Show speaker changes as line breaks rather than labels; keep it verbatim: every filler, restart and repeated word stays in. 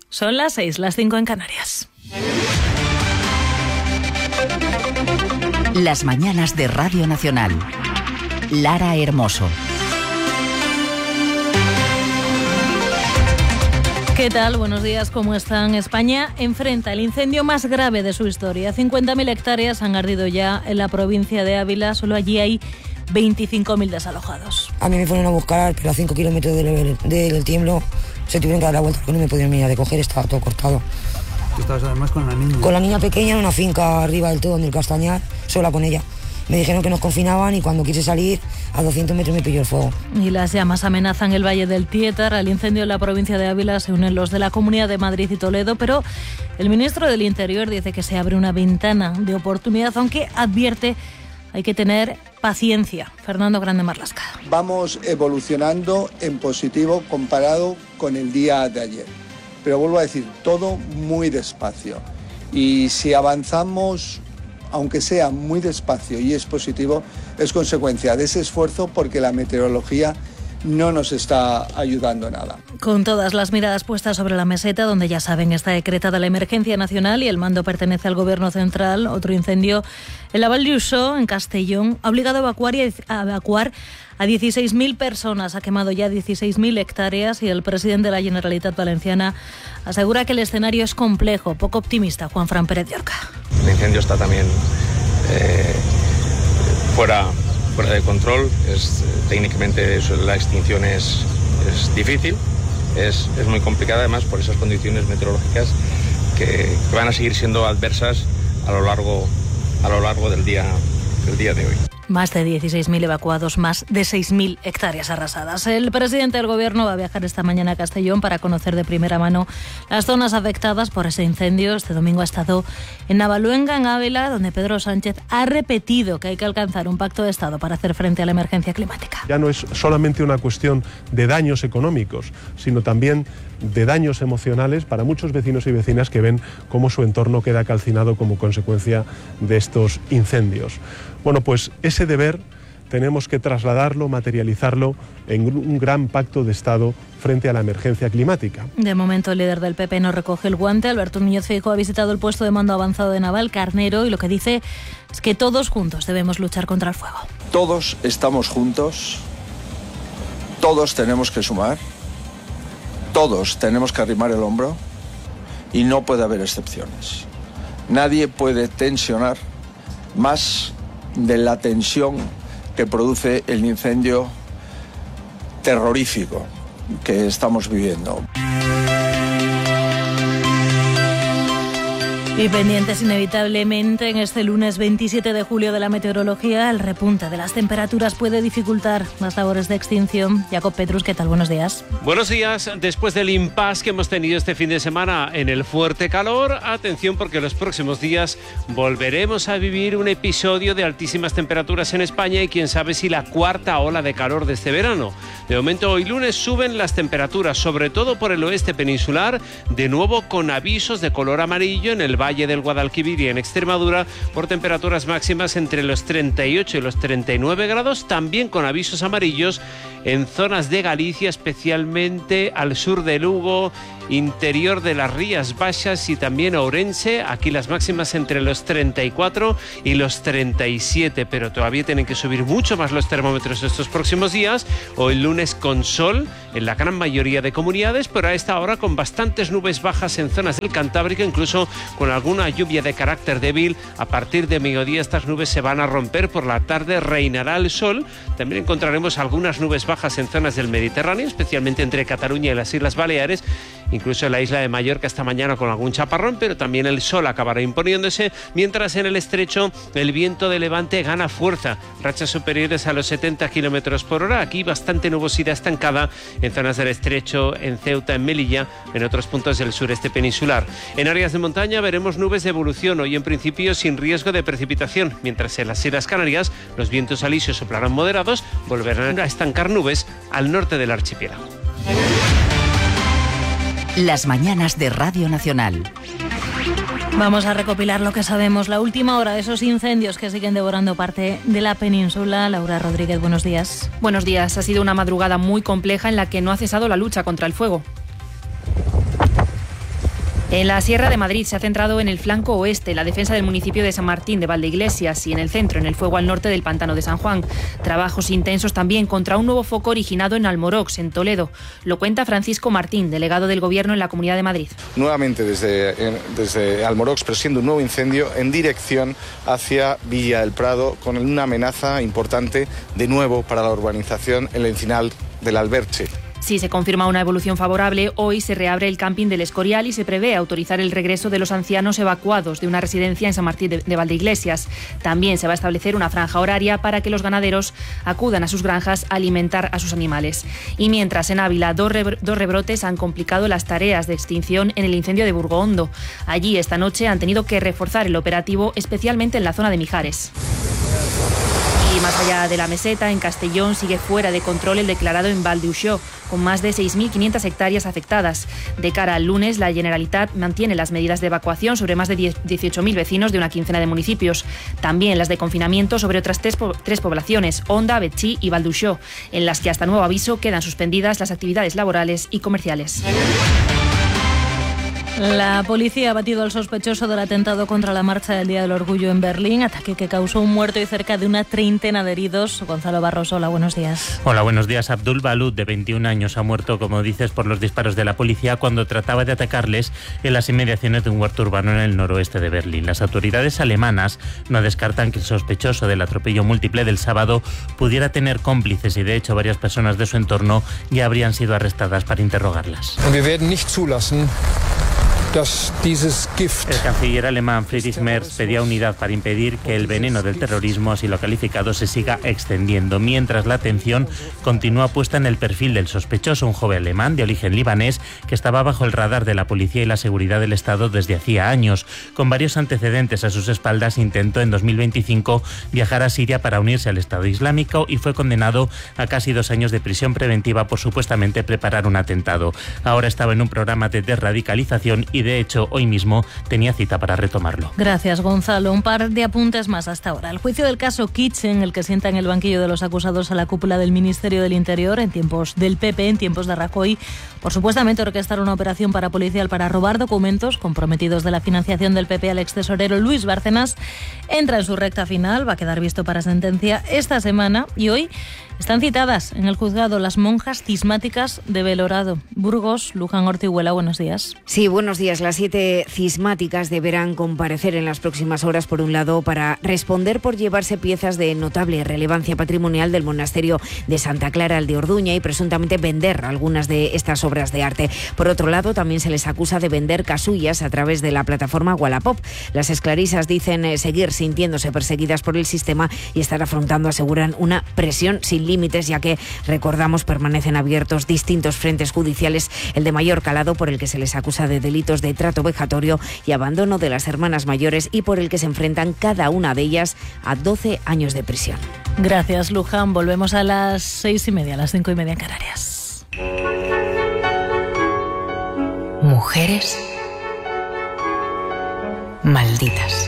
Son las seis, las cinco en Canarias.
Las mañanas de Radio Nacional. Lara Hermoso.
¿Qué tal? Buenos días, ¿cómo están? España enfrenta el incendio más grave de su historia. cincuenta mil hectáreas han ardido ya en la provincia de Ávila. Solo allí hay veinticinco mil desalojados.
A mí me fueron a buscar, pero a cinco kilómetros del, del tiemblo se tuvieron que dar la vuelta porque no me podían venir a recoger, estaba todo cortado.
¿Tú estabas además con la niña?
Con la niña pequeña en una finca arriba del todo, en el Castañar, sola con ella. Me dijeron que nos confinaban y cuando quise salir, a doscientos metros me pilló el fuego.
Y las llamas amenazan el Valle del Tietar. Al incendio en la provincia de Ávila se unen los de la Comunidad de Madrid y Toledo, pero el ministro del Interior dice que se abre una ventana de oportunidad, aunque advierte hay que tener paciencia. Fernando Grande Marlasca.
Vamos evolucionando en positivo comparado con el día de ayer. Pero vuelvo a decir, todo muy despacio. Y si avanzamos, aunque sea muy despacio y es positivo, es consecuencia de ese esfuerzo porque la meteorología no nos está ayudando nada.
Con todas las miradas puestas sobre la meseta, donde ya saben está decretada la emergencia nacional y el mando pertenece al Gobierno central, otro incendio en la Val d'Uixó, en Castellón, ha obligado a evacuar, y a evacuar a dieciséis mil personas, ha quemado ya dieciséis mil hectáreas y el presidente de la Generalitat Valenciana asegura que el escenario es complejo, poco optimista. Juanfran Pérez de Orca.
El incendio está también eh, fuera... fuera de control, es, técnicamente la extinción es, es difícil, es, es muy complicada además por esas condiciones meteorológicas que, que van a seguir siendo adversas a lo largo, a lo largo del día, del día de hoy.
Más de dieciséis mil evacuados, más de seis mil hectáreas arrasadas. El presidente del Gobierno va a viajar esta mañana a Castellón para conocer de primera mano las zonas afectadas por ese incendio. Este domingo ha estado en Navaluenga, en Ávila, donde Pedro Sánchez ha repetido que hay que alcanzar un pacto de Estado para hacer frente a la emergencia climática.
Ya no es solamente una cuestión de daños económicos, sino también de daños emocionales para muchos vecinos y vecinas que ven cómo su entorno queda calcinado como consecuencia de estos incendios. Bueno, pues ese deber tenemos que trasladarlo, materializarlo en un gran pacto de Estado frente a la emergencia climática.
De momento el líder del P P no recoge el guante. Alberto Núñez Feijóo ha visitado el puesto de mando avanzado de Navalcarnero y lo que dice es que todos juntos debemos luchar contra el fuego.
Todos estamos juntos, todos tenemos que sumar, todos tenemos que arrimar el hombro y no puede haber excepciones. Nadie puede tensionar más de la tensión que produce el incendio terrorífico que estamos viviendo.
Y pendientes inevitablemente en este lunes veintisiete de julio de la meteorología, el repunte de las temperaturas puede dificultar las labores de extinción. Jacob Petrus, ¿qué tal? Buenos días.
Buenos días. Después del impasse que hemos tenido este fin de semana en el fuerte calor, atención porque los próximos días volveremos a vivir un episodio de altísimas temperaturas en España y quién sabe si la cuarta ola de calor de este verano. De momento hoy lunes suben las temperaturas, sobre todo por el oeste peninsular, de nuevo con avisos de color amarillo en el Valle del Guadalquivir y en Extremadura por temperaturas máximas entre los treinta y ocho y los treinta y nueve grados, también con avisos amarillos en zonas de Galicia, especialmente al sur de Lugo, interior de las Rías Baixas y también Ourense. Aquí las máximas entre los treinta y cuatro y los treinta y siete, pero todavía tienen que subir mucho más los termómetros estos próximos días. Hoy lunes con sol en la gran mayoría de comunidades, pero a esta hora con bastantes nubes bajas en zonas del Cantábrico, incluso con alguna lluvia de carácter débil. A partir de mediodía estas nubes se van a romper, por la tarde reinará el sol. También encontraremos algunas nubes bajas en zonas del Mediterráneo, especialmente entre Cataluña y las Islas Baleares, incluso en la isla de Mallorca esta mañana con algún chaparrón, pero también el sol acabará imponiéndose, mientras en el estrecho el viento de levante gana fuerza, rachas superiores a los setenta kilómetros por hora. Aquí bastante nubosidad estancada en zonas del estrecho, en Ceuta, en Melilla, en otros puntos del sureste peninsular. En áreas de montaña veremos nubes de evolución, hoy en principio sin riesgo de precipitación, mientras en las Islas Canarias los vientos alisios soplarán moderados, volverán a estancar nubes al norte del archipiélago.
Las mañanas de Radio Nacional.
Vamos a recopilar lo que sabemos, la última hora de esos incendios que siguen devorando parte de la península. Laura Rodríguez, buenos días.
Buenos días. Ha sido una madrugada muy compleja en la que no ha cesado la lucha contra el fuego. En la Sierra de Madrid se ha centrado en el flanco oeste, la defensa del municipio de San Martín de Valdeiglesias, y en el centro, en el fuego al norte del pantano de San Juan. Trabajos intensos también contra un nuevo foco originado en Almorox, en Toledo. Lo cuenta Francisco Martín, delegado del Gobierno en la Comunidad de Madrid.
Nuevamente desde, desde Almorox, pero siendo un nuevo incendio en dirección hacia Villa del Prado, con una amenaza importante de nuevo para la urbanización El Encinal del Alberche.
Si se confirma una evolución favorable, hoy se reabre el camping del Escorial y se prevé autorizar el regreso de los ancianos evacuados de una residencia en San Martín de, de Valdeiglesias. También se va a establecer una franja horaria para que los ganaderos acudan a sus granjas a alimentar a sus animales. Y mientras en Ávila dos, re, dos rebrotes han complicado las tareas de extinción en el incendio de Burgohondo. Allí esta noche han tenido que reforzar el operativo, especialmente en la zona de Mijares. Y más allá de la meseta, en Castellón sigue fuera de control el declarado en Val d'Uixó, con más de seis mil quinientas hectáreas afectadas. De cara al lunes, la Generalitat mantiene las medidas de evacuación sobre más de dieciocho mil vecinos de una quincena de municipios. También las de confinamiento sobre otras tres, po- tres poblaciones, Onda, Betxí y Val d'Uixó, en las que hasta nuevo aviso quedan suspendidas las actividades laborales y comerciales.
La policía ha batido al sospechoso del atentado contra la marcha del Día del Orgullo en Berlín, ataque que causó un muerto y cerca de una treintena de heridos. Gonzalo Barros, hola, buenos días.
Hola, buenos días. Abdul Balud, de veintiún años, ha muerto, como dices, por los disparos de la policía cuando trataba de atacarles en las inmediaciones de un huerto urbano en el noroeste de Berlín. Las autoridades alemanas no descartan que el sospechoso del atropello múltiple del sábado pudiera tener cómplices y, de hecho, varias personas de su entorno ya habrían sido arrestadas para interrogarlas.
Wir werden nicht zulassen, dass dieses Gift.
El canciller alemán Friedrich Merz pedía unidad para impedir que el veneno del terrorismo, así lo ha calificado, se siga extendiendo, mientras la atención continúa puesta en el perfil del sospechoso, un joven alemán de origen libanés que estaba bajo el radar de la policía y la seguridad del Estado desde hacía años. Con varios antecedentes a sus espaldas, intentó en dos mil veinticinco viajar a Siria para unirse al Estado Islámico y fue condenado a casi dos años de prisión preventiva por supuestamente preparar un atentado. Ahora estaba en un programa de desradicalización y, de hecho, hoy mismo tenía cita para retomarlo.
Gracias, Gonzalo. Un par de apuntes más hasta ahora. El juicio del caso Kitchen, el que sienta en el banquillo de los acusados a la cúpula del Ministerio del Interior en tiempos del P P, en tiempos de Rajoy, por supuestamente orquestar una operación parapolicial para robar documentos comprometidos de la financiación del P P al extesorero Luis Bárcenas, entra en su recta final, va a quedar visto para sentencia esta semana y hoy están citadas en el juzgado las monjas cismáticas de Belorado. Burgos, Luján Ortiguela, buenos días.
Sí, buenos días. Las siete cismáticas deberán comparecer en las próximas horas, por un lado, para responder por llevarse piezas de notable relevancia patrimonial del monasterio de Santa Clara al de Orduña y presuntamente vender algunas de estas obras de arte. Por otro lado, también se les acusa de vender casullas a través de la plataforma Wallapop. Las esclarisas dicen seguir sintiéndose perseguidas por el sistema y estar afrontando, aseguran, una presión sin límites, ya que, recordamos, permanecen abiertos distintos frentes judiciales, el de mayor calado por el que se les acusa de delitos de trato vejatorio y abandono de las hermanas mayores y por el que se enfrentan cada una de ellas a doce años de prisión.
Gracias, Luján. Volvemos a las seis y media, a las cinco y media en Canarias.
Mujeres malditas.